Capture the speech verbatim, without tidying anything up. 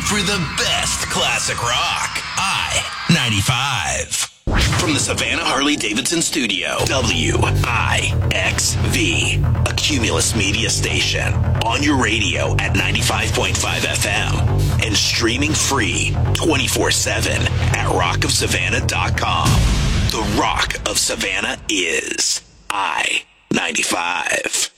for the best classic rock. I ninety-five. From the Savannah Harley-Davidson studio, W I X V, a Cumulus media station. On your radio at ninety-five point five F M and streaming free twenty-four seven at rock of savannah dot com. The Rock of Savannah is I ninety-five.